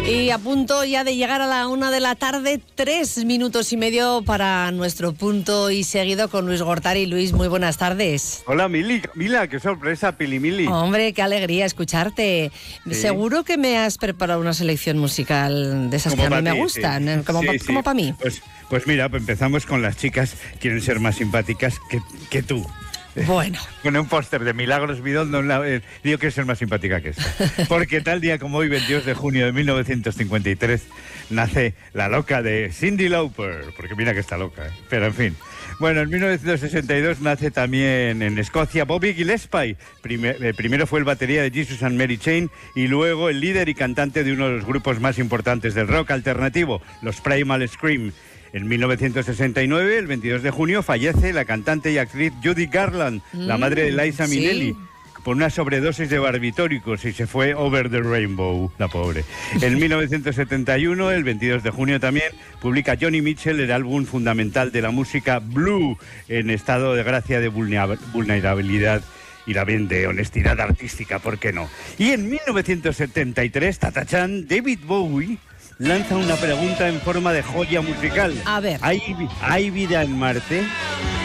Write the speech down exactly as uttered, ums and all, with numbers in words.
Y a punto ya de llegar a la una de la tarde, tres minutos y medio para nuestro punto y seguido con Luis Gortari. Luis, muy buenas tardes. Hola, Mili. Mila, qué sorpresa, Pilimili. Hombre, qué alegría escucharte. ¿Sí? Seguro que me has preparado una selección musical de esas como que a mí ti, me gustan, sí. como, sí, pa, sí. como para mí. Pues, pues mira, pues empezamos con las chicas, quieren ser más simpáticas que, que tú. Bueno. Con un póster de Milagros Bidondo, eh, digo que es ser más simpática que esta. Porque tal día como hoy, veintidós de junio de mil novecientos cincuenta y tres, nace la loca de Cyndi Lauper. Porque mira que está loca, ¿eh? Pero en fin. Bueno, en mil novecientos sesenta y dos nace también en Escocia Bobby Gillespie. Primer, eh, primero fue el batería de Jesus and Mary Chain y luego el líder y cantante de uno de los grupos más importantes del rock alternativo, los Primal Scream. En mil novecientos sesenta y nueve, el veintidós de junio, fallece la cantante y actriz Judy Garland, mm, la madre de Liza ¿sí? Minnelli, por una sobredosis de barbitúricos y se fue over the rainbow, la pobre. En mil novecientos setenta y uno, el veintidós de junio también, publica Joni Mitchell el álbum fundamental de la música Blue, en estado de gracia de vulnerabilidad y también de honestidad artística, ¿por qué no? Y en mil novecientos setenta y tres, tatachán, David Bowie lanza una pregunta en forma de joya musical. A ver. ¿Hay, ¿hay vida en Marte?